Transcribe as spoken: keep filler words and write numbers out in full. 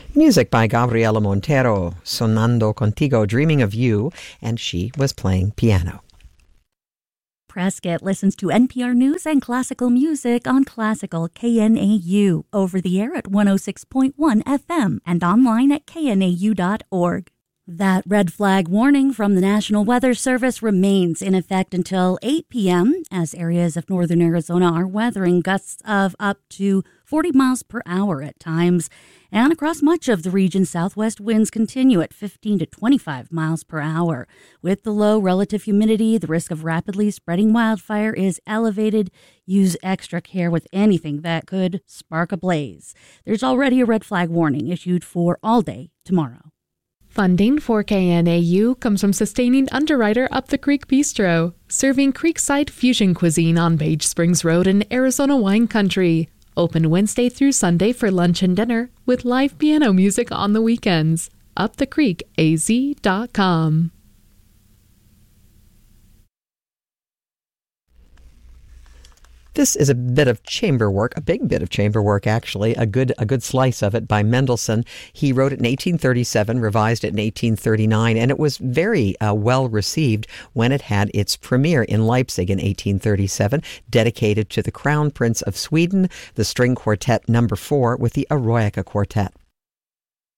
Music by Gabriela Montero, Sonando Contigo, Dreaming of You, and she was playing piano. Prescott listens to N P R News and classical music on Classical K N A U, over the air at one oh six point one F M and online at K N A U dot org. That red flag warning from the National Weather Service remains in effect until eight p.m. as areas of northern Arizona are weathering gusts of up to forty miles per hour at times. And across much of the region, southwest winds continue at fifteen to twenty-five miles per hour. With the low relative humidity, the risk of rapidly spreading wildfire is elevated. Use extra care with anything that could spark a blaze. There's already a red flag warning issued for all day tomorrow. Funding for K N A U comes from sustaining underwriter Up the Creek Bistro, serving Creekside fusion cuisine on Page Springs Road in Arizona wine country. Open Wednesday through Sunday for lunch and dinner with live piano music on the weekends. up the creek a z dot com. This is a bit of chamber work, a big bit of chamber work, actually, a good a good slice of it by Mendelssohn. He wrote it in eighteen thirty-seven, revised it in eighteen thirty-nine, and it was very uh, well received when it had its premiere in Leipzig in eighteen thirty-seven, dedicated to the Crown Prince of Sweden, the String Quartet number four with the Eroica Quartet.